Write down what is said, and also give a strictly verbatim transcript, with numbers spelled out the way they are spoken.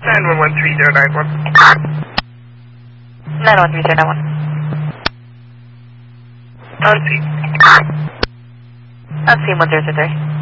nine one one three zero nine one. nine one three zero nine one. On scene. On scene one zero zero three.